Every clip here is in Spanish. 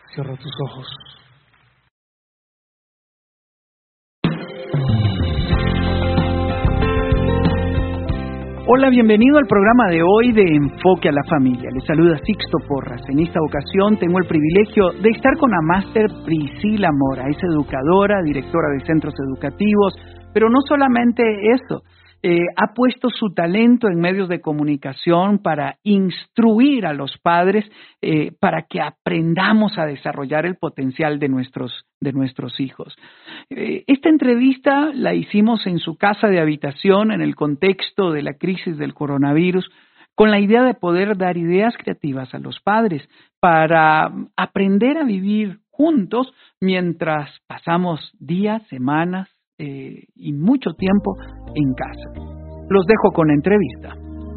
Cierra tus ojos. Hola, bienvenido al programa de hoy de Enfoque a la Familia. Les saluda Sixto Porras. En esta ocasión tengo el privilegio de estar con la máster Priscila Mora. Es educadora, directora de centros educativos, pero no solamente eso. Ha puesto su talento en medios de comunicación para instruir a los padres para que aprendamos a desarrollar el potencial de nuestros hijos. Esta entrevista la hicimos en su casa de habitación en el contexto de la crisis del coronavirus, con la idea de poder dar ideas creativas a los padres para aprender a vivir juntos mientras pasamos días, semanas, y mucho tiempo en casa. Los dejo con la entrevista.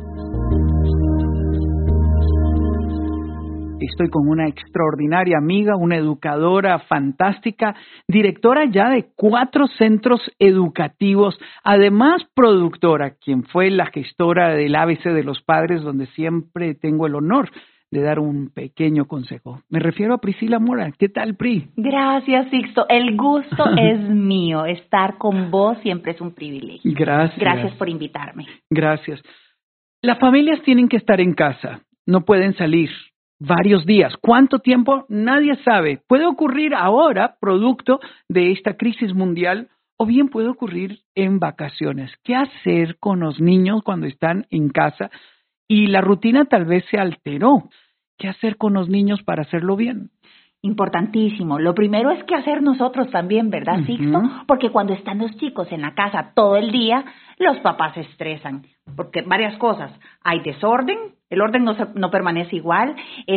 Estoy con una extraordinaria amiga, una educadora fantástica, directora ya de 4 centros educativos, además productora, quien fue la gestora del ABC de los Padres, donde siempre tengo el honor de dar un pequeño consejo. Me refiero a Priscila Mora. ¿Qué tal, Pri? Gracias, Sixto. El gusto es mío. Estar con vos siempre es un privilegio. Gracias. Gracias por invitarme. Gracias. Las familias tienen que estar en casa. No pueden salir varios días. ¿Cuánto tiempo? Nadie sabe. Puede ocurrir ahora, producto de esta crisis mundial, o bien puede ocurrir en vacaciones. ¿Qué hacer con los niños cuando están en casa? Y la rutina tal vez se alteró. ¿Qué hacer con los niños para hacerlo bien? Importantísimo. Lo primero es qué hacer nosotros también, ¿verdad, Sixto? Porque cuando están los chicos en la casa todo el día, los papás se estresan. Porque varias cosas. Hay desorden, el orden no permanece igual,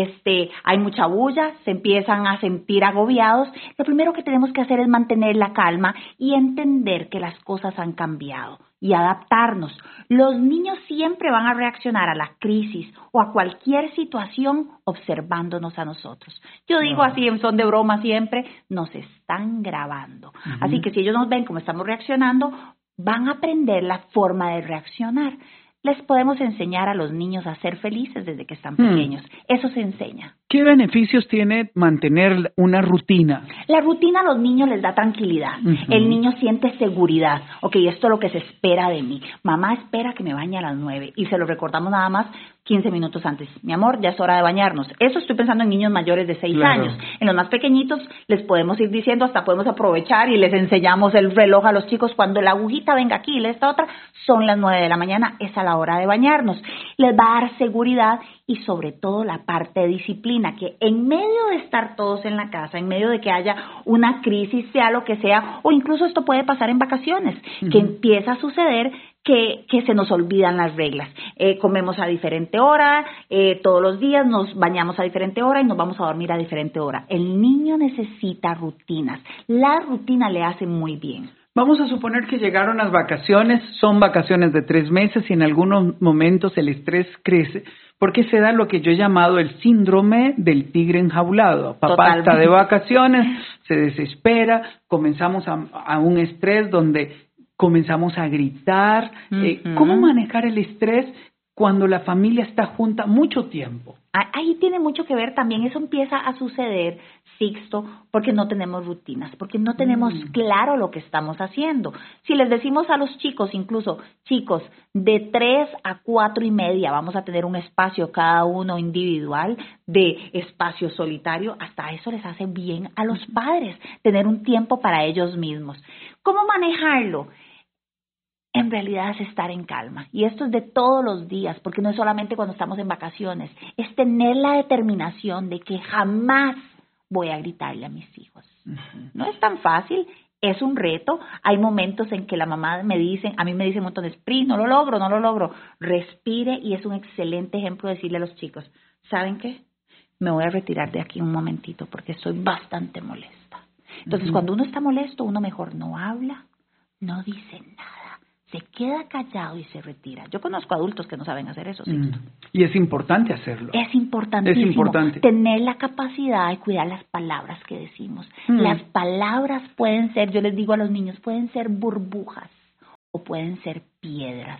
hay mucha bulla, se empiezan a sentir agobiados. Lo primero que tenemos que hacer es mantener la calma y entender que las cosas han cambiado y adaptarnos. Los niños siempre van a reaccionar a la crisis o a cualquier situación observándonos a nosotros. Yo digo así en son de broma siempre, nos están grabando. Así que si ellos nos ven cómo estamos reaccionando, van a aprender la forma de reaccionar. Les podemos enseñar a los niños a ser felices desde que están pequeños. Eso se enseña. ¿Qué beneficios tiene mantener una rutina? La rutina a los niños les da tranquilidad. El niño siente seguridad. Ok, esto es lo que se espera de mí. Mamá espera que me bañe a las 9 y se lo recordamos nada más 15 minutos antes. Mi amor, ya es hora de bañarnos. Eso estoy pensando en niños mayores de 6 años. En los más pequeñitos les podemos ir diciendo, hasta podemos aprovechar y les enseñamos el reloj a los chicos. Cuando la agujita venga aquí y esta otra, son las 9 de la mañana, es a la hora de bañarnos. Les va a dar seguridad y sobre todo la parte de disciplina, que en medio de estar todos en la casa, en medio de que haya una crisis, sea lo que sea, o incluso esto puede pasar en vacaciones, que empieza a suceder que se nos olvidan las reglas. Comemos a diferente hora, todos los días nos bañamos a diferente hora y nos vamos a dormir a diferente hora. El niño necesita rutinas. La rutina le hace muy bien. Vamos a suponer que llegaron las vacaciones, son vacaciones de 3 meses y en algunos momentos el estrés crece porque se da lo que yo he llamado el síndrome del tigre enjaulado. Papá está de vacaciones, se desespera, comenzamos a un estrés donde comenzamos a gritar. ¿Cómo manejar el estrés cuando la familia está junta mucho tiempo? Ahí tiene mucho que ver también, eso empieza a suceder, Sixto, porque no tenemos rutinas, porque no tenemos claro lo que estamos haciendo. Si les decimos a los chicos, incluso chicos, de 3 a 4 y media vamos a tener un espacio cada uno individual de espacio solitario, hasta eso les hace bien a los padres, tener un tiempo para ellos mismos. ¿Cómo manejarlo? En realidad es estar en calma. Y esto es de todos los días, porque no es solamente cuando estamos en vacaciones. Es tener la determinación de que jamás voy a gritarle a mis hijos. No es tan fácil, es un reto. Hay momentos en que la mamá a mí me dice un montón de Pri, no lo logro. Respire y es un excelente ejemplo decirle a los chicos, ¿saben qué? Me voy a retirar de aquí un momentito porque estoy bastante molesta. Entonces, cuando uno está molesto, uno mejor no habla, no dice nada. Se queda callado y se retira. Yo conozco adultos que no saben hacer eso, ¿sí? Y es importante hacerlo. Es importantísimo tener la capacidad de cuidar las palabras que decimos. Las palabras pueden ser, yo les digo a los niños, pueden ser burbujas o pueden ser piedras.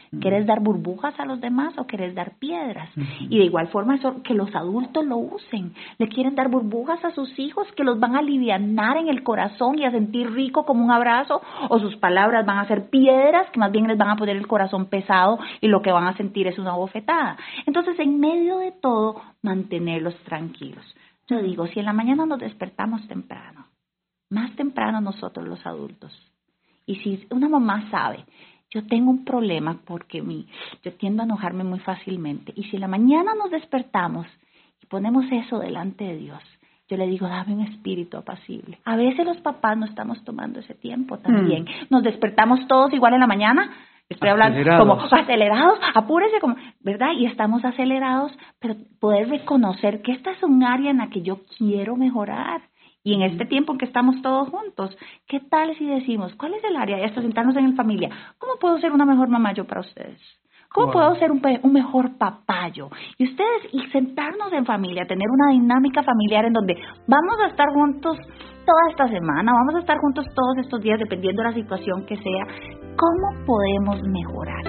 ¿Quieres dar burbujas a los demás o quieres dar piedras? Y de igual forma eso, que los adultos lo usen. Le quieren dar burbujas a sus hijos que los van a alivianar en el corazón y a sentir rico como un abrazo, o sus palabras van a ser piedras que más bien les van a poner el corazón pesado y lo que van a sentir es una bofetada. Entonces, en medio de todo, mantenerlos tranquilos. Yo digo, si en la mañana nos despertamos temprano, más temprano nosotros los adultos, y si una mamá sabe, yo tengo un problema porque yo tiendo a enojarme muy fácilmente, y si en la mañana nos despertamos y ponemos eso delante de Dios, yo le digo, dame un espíritu apacible. A veces los papás no estamos tomando ese tiempo también. Nos despertamos todos igual en la mañana. Estoy hablando como acelerados, apúrese, como, ¿verdad? Y estamos acelerados, pero poder reconocer que esta es un área en la que yo quiero mejorar. Y en este tiempo en que estamos todos juntos, ¿qué tal si decimos, cuál es el área de esto? Sentarnos en familia. ¿Cómo puedo ser una mejor mamá yo para ustedes? ¿Cómo puedo ser un mejor papá yo? Y ustedes, y sentarnos en familia, tener una dinámica familiar en donde vamos a estar juntos toda esta semana, vamos a estar juntos todos estos días, dependiendo de la situación que sea. ¿Cómo podemos mejorar?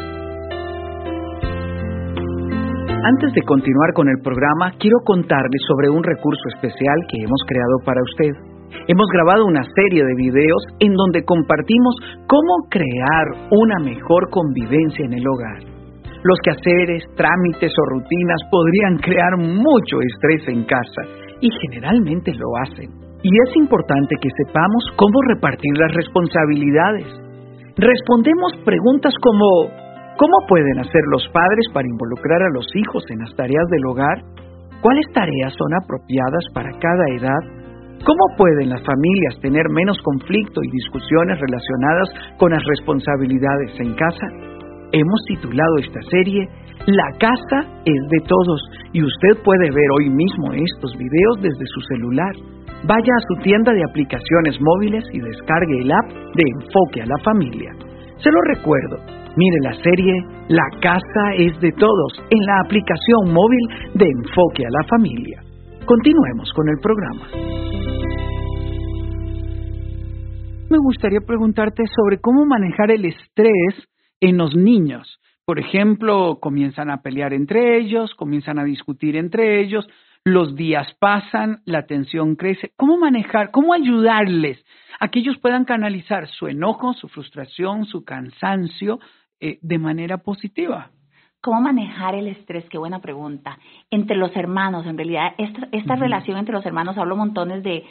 Antes de continuar con el programa, quiero contarles sobre un recurso especial que hemos creado para usted. Hemos grabado una serie de videos en donde compartimos cómo crear una mejor convivencia en el hogar. Los quehaceres, trámites o rutinas podrían crear mucho estrés en casa y generalmente lo hacen. Y es importante que sepamos cómo repartir las responsabilidades. Respondemos preguntas como ¿cómo pueden hacer los padres para involucrar a los hijos en las tareas del hogar? ¿Cuáles tareas son apropiadas para cada edad? ¿Cómo pueden las familias tener menos conflicto y discusiones relacionadas con las responsabilidades en casa? Hemos titulado esta serie La casa es de todos y usted puede ver hoy mismo estos videos desde su celular. Vaya a su tienda de aplicaciones móviles y descargue el app de Enfoque a la Familia. Se lo recuerdo, mire la serie La casa es de todos en la aplicación móvil de Enfoque a la Familia. Continuemos con el programa. Me gustaría preguntarte sobre cómo manejar el estrés en los niños. Por ejemplo, comienzan a pelear entre ellos, comienzan a discutir entre ellos, los días pasan, la tensión crece. ¿Cómo manejar, cómo ayudarles a que ellos puedan canalizar su enojo, su frustración, su cansancio de manera positiva? ¿Cómo manejar el estrés? Qué buena pregunta. Entre los hermanos, en realidad, esta relación entre los hermanos, hablo montones de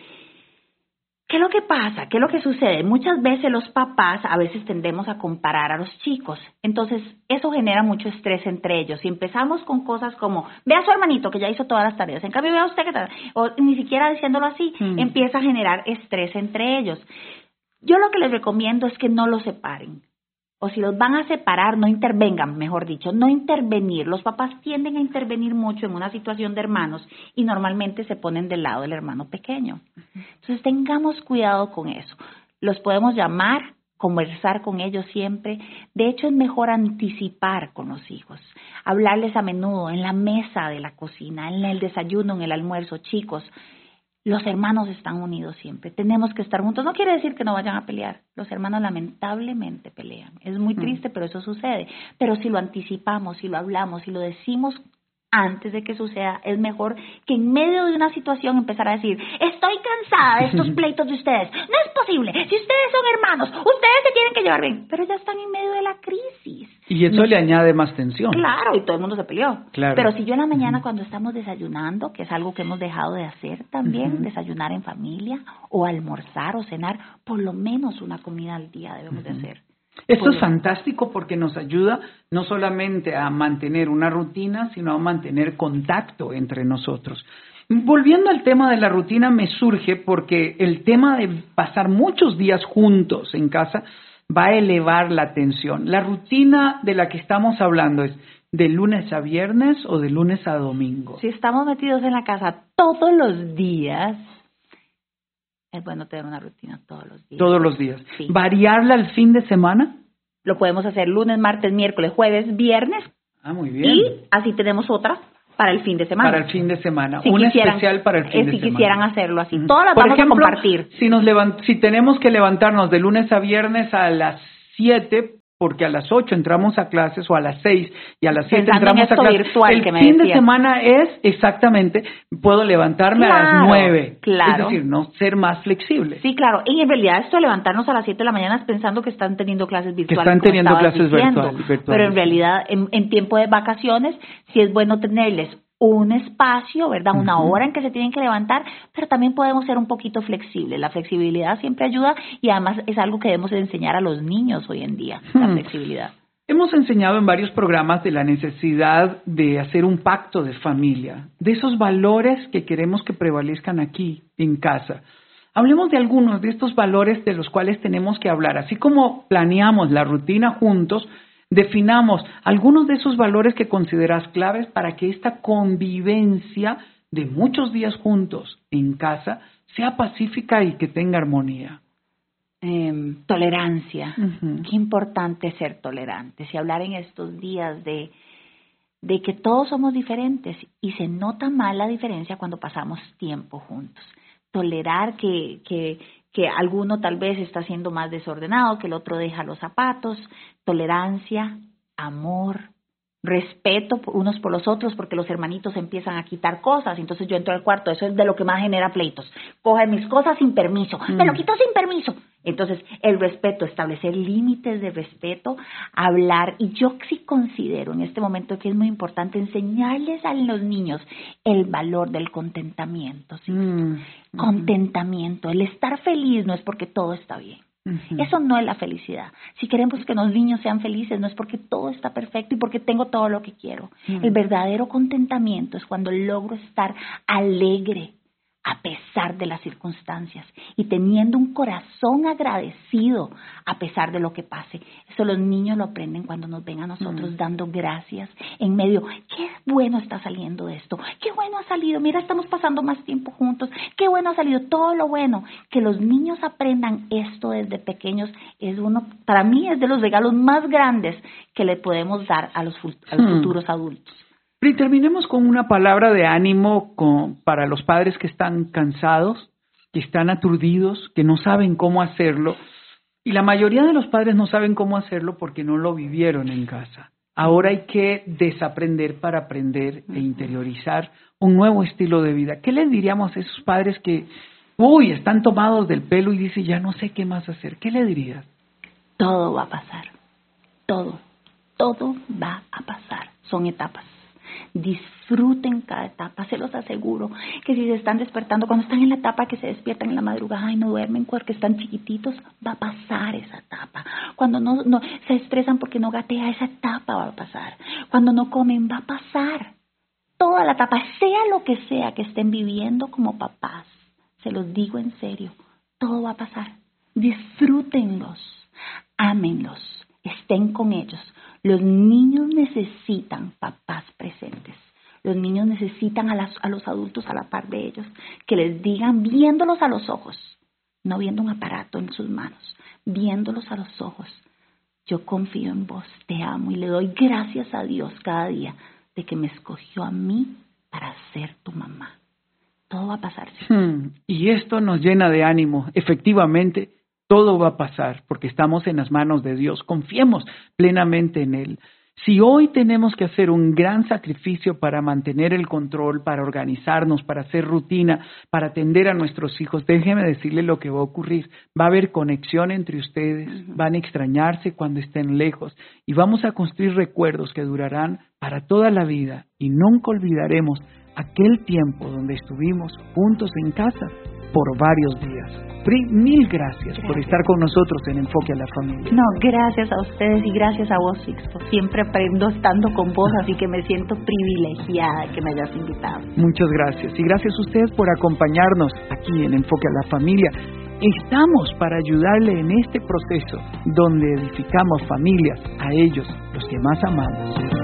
¿qué es lo que pasa? ¿Qué es lo que sucede? Muchas veces los papás a veces tendemos a comparar a los chicos. Entonces, eso genera mucho estrés entre ellos. Si empezamos con cosas como, ve a su hermanito que ya hizo todas las tareas, en cambio ve a usted que tal, o ni siquiera diciéndolo así, empieza a generar estrés entre ellos. Yo lo que les recomiendo es que no los separen. O si los van a separar, no intervengan, mejor dicho, no intervenir. Los papás tienden a intervenir mucho en una situación de hermanos y normalmente se ponen del lado del hermano pequeño. Entonces tengamos cuidado con eso. Los podemos llamar, conversar con ellos siempre. De hecho, es mejor anticipar con los hijos. Hablarles a menudo en la mesa de la cocina, en el desayuno, en el almuerzo. Chicos, los hermanos están unidos siempre. Tenemos que estar juntos. No quiere decir que no vayan a pelear. Los hermanos lamentablemente pelean. Es muy triste, pero eso sucede. Pero si lo anticipamos, si lo hablamos, si lo decimos antes de que suceda, es mejor que en medio de una situación empezar a decir, estoy cansada de estos pleitos de ustedes. No es posible. Si ustedes son hermanos, ustedes se tienen que llevar bien. Pero ya están en medio de la crisis. Y eso le añade más tensión. Claro, y todo el mundo se peleó. Claro. Pero si yo en la mañana cuando estamos desayunando, que es algo que hemos dejado de hacer también, desayunar en familia, o almorzar o cenar, por lo menos una comida al día debemos de hacer. Esto es fantástico porque nos ayuda no solamente a mantener una rutina, sino a mantener contacto entre nosotros. Volviendo al tema de la rutina, me surge porque el tema de pasar muchos días juntos en casa va a elevar la tensión. La rutina de la que estamos hablando es de lunes a viernes o de lunes a domingo. Si estamos metidos en la casa todos los días, es bueno tener una rutina todos los días. Todos los días. Sí. ¿Variarla al fin de semana? Lo podemos hacer lunes, martes, miércoles, jueves, viernes. Ah, muy bien. Y así tenemos otra para el fin de semana. Para el fin de semana. Una especial para el fin de semana. Si quisieran hacerlo así. Todas las Por vamos ejemplo, a compartir. Si tenemos que levantarnos de lunes a viernes a las 7, porque a las 8 entramos a clases o a las 6 y a las 7 Pensando entramos a clases. Virtual, el que me fin de decías. semana es exactamente, puedo levantarme a las 9. Claro. Es decir, no ser más flexible. Sí, claro. Y en realidad esto de levantarnos a las 7 de la mañana es pensando que están teniendo clases virtuales. Que están teniendo como clases virtuales. Pero en realidad, en tiempo de vacaciones, sí es bueno tenerles un espacio, ¿verdad? Una hora en que se tienen que levantar, pero también podemos ser un poquito flexibles. La flexibilidad siempre ayuda y además es algo que debemos enseñar a los niños hoy en día, la flexibilidad. Hemos enseñado en varios programas de la necesidad de hacer un pacto de familia, de esos valores que queremos que prevalezcan aquí, en casa. Hablemos de algunos de estos valores de los cuales tenemos que hablar. Así como planeamos la rutina juntos, definamos algunos de esos valores que consideras claves para que esta convivencia de muchos días juntos en casa sea pacífica y que tenga armonía. Tolerancia. Qué importante ser tolerantes y hablar en estos días de que todos somos diferentes y se nota mal la diferencia cuando pasamos tiempo juntos. Tolerar que alguno tal vez está siendo más desordenado, que el otro deja los zapatos. Tolerancia, amor, respeto unos por los otros, porque los hermanitos empiezan a quitar cosas, entonces yo entro al cuarto, eso es de lo que más genera pleitos. Coge mis cosas sin permiso, me lo quito sin permiso. Entonces, el respeto, establecer límites de respeto, hablar, y yo sí considero en este momento que es muy importante enseñarles a los niños el valor del contentamiento, ¿sí? Contentamiento, el estar feliz no es porque todo está bien. Eso no es la felicidad. Si queremos que los niños sean felices, no es porque todo está perfecto y porque tengo todo lo que quiero. El verdadero contentamiento es cuando logro estar alegre a pesar de las circunstancias y teniendo un corazón agradecido a pesar de lo que pase. Eso los niños lo aprenden cuando nos ven a nosotros dando gracias en medio. Qué bueno está saliendo de esto, qué bueno ha salido, mira, estamos pasando más tiempo juntos, qué bueno ha salido, todo lo bueno. Que los niños aprendan esto desde pequeños es para mí es de los regalos más grandes que le podemos dar a los futuros adultos. Y terminemos con una palabra de ánimo para los padres que están cansados, que están aturdidos, que no saben cómo hacerlo. Y la mayoría de los padres no saben cómo hacerlo porque no lo vivieron en casa. Ahora hay que desaprender para aprender e interiorizar un nuevo estilo de vida. ¿Qué les diríamos a esos padres que están tomados del pelo y dicen, ya no sé qué más hacer? ¿Qué le dirías? Todo va a pasar. Todo va a pasar. Son etapas. Disfruten cada etapa, se los aseguro que si se están despertando, cuando están en la etapa que se despiertan en la madrugada y no duermen porque están chiquititos, va a pasar esa etapa. Cuando no se estresan porque no gatea, esa etapa va a pasar. Cuando no comen, va a pasar. Toda la etapa, sea lo que sea que estén viviendo como papás, se los digo en serio, todo va a pasar. Disfrútenlos, ámenlos, estén con ellos. Los niños necesitan papás presentes. Los niños necesitan a los adultos a la par de ellos, que les digan, viéndolos a los ojos, no viendo un aparato en sus manos, viéndolos a los ojos. Yo confío en vos, te amo y le doy gracias a Dios cada día de que me escogió a mí para ser tu mamá. Todo va a pasar. Y esto nos llena de ánimo. Efectivamente, todo va a pasar porque estamos en las manos de Dios. Confiemos plenamente en Él. Si hoy tenemos que hacer un gran sacrificio para mantener el control, para organizarnos, para hacer rutina, para atender a nuestros hijos, déjeme decirle lo que va a ocurrir. Va a haber conexión entre ustedes, van a extrañarse cuando estén lejos y vamos a construir recuerdos que durarán para toda la vida y nunca olvidaremos aquel tiempo donde estuvimos juntos en casa por varios días. Pri, mil gracias por estar con nosotros en Enfoque a la Familia. No, gracias a ustedes y gracias a vos, Sixto. Siempre aprendo estando con vos, así que me siento privilegiada de que me hayas invitado. Muchas gracias. Y gracias a ustedes por acompañarnos aquí en Enfoque a la Familia. Estamos para ayudarle en este proceso donde edificamos familias, a ellos, los que más amamos.